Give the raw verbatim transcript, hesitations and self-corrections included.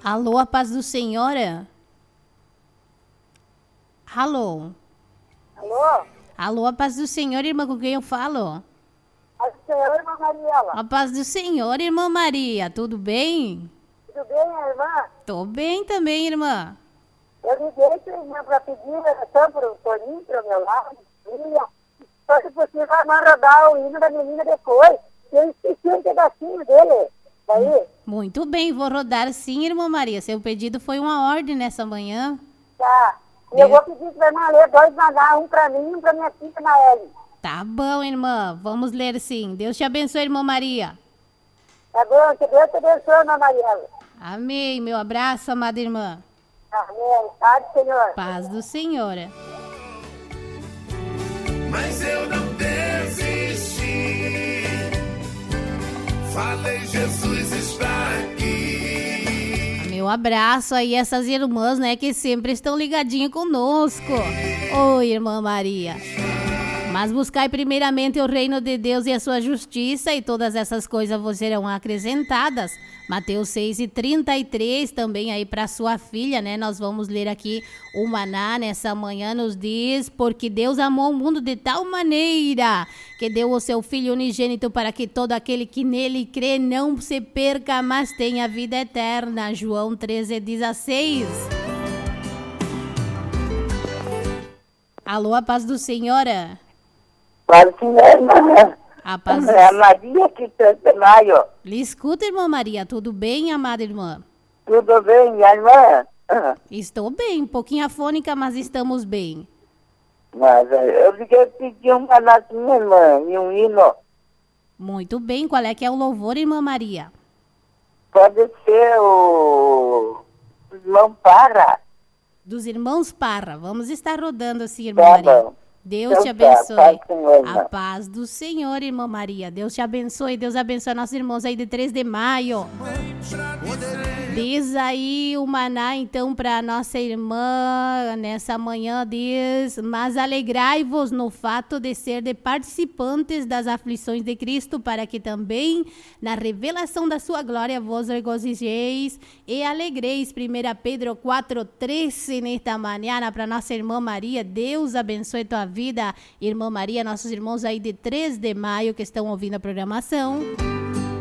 Alô, a paz do Senhor? Alô? Alô? Alô, a paz do Senhor, irmã, com quem eu falo? A senhora, irmã Mariela. A paz do Senhor, irmã Maria, tudo bem? Tudo bem, irmã? Tô bem também, irmã. Eu liguei para irmã para pedir oração para o Toninho, para o meu lado. Só que você vai rodar o hino da menina depois. Eu esqueci um pedacinho dele. Daí? Muito bem, vou rodar sim, irmã Maria. Seu pedido foi uma ordem nessa manhã. Tá. E eu vou pedir para a irmã ler dois mandar, um para mim e um para minha filha Naeli. Tá bom, irmã. Vamos ler sim. Deus te abençoe, irmã Maria. Tá bom, que Deus te abençoe, irmã Mariela. Amém. Meu abraço, amada irmã. Amém. Paz do Senhor. Paz do Senhor. Mas eu não desisti. Falei, Jesus está aqui. Meu abraço aí, essas irmãs, né, que sempre estão ligadinhas conosco. Oi, irmã Maria. Mas buscai primeiramente o reino de Deus e a sua justiça, e todas essas coisas vos serão acrescentadas. Mateus seis e trinta e três, também aí para sua filha, né? Nós vamos ler aqui o maná nessa manhã, nos diz: porque Deus amou o mundo de tal maneira que deu o seu Filho unigênito para que todo aquele que nele crê não se perca, mas tenha vida eterna. João treze, dezesseis. Alô, a paz do Senhor. Paz do Senhor, irmã. A paz... É a Maria que está maio. Lhe escuta, irmã Maria. Tudo bem, amada irmã? Tudo bem, minha irmã? Estou bem, um pouquinho afônica, mas estamos bem. Mas eu liguei pedir uma latinha, irmã, e um hino. Muito bem, qual é que é o louvor, irmã Maria? Pode ser o irmão Parra. Dos irmãos Parra. Vamos estar rodando assim, irmã Tá Maria. bom. Deus te Então tá, abençoe. paz do Senhor, irmã. A paz do Senhor, irmã Maria. Deus te abençoe. Deus abençoe nossos irmãos aí de três de maio. Diz aí o maná, então, para nossa irmã nessa manhã, diz: mas alegrai-vos no fato de ser de participantes das aflições de Cristo, para que também na revelação da sua glória vos regozijeis e alegreis. primeira Pedro quatro, treze, nesta manhã, para nossa irmã Maria. Deus abençoe tua vida, irmã Maria, nossos irmãos aí de três de maio que estão ouvindo a programação.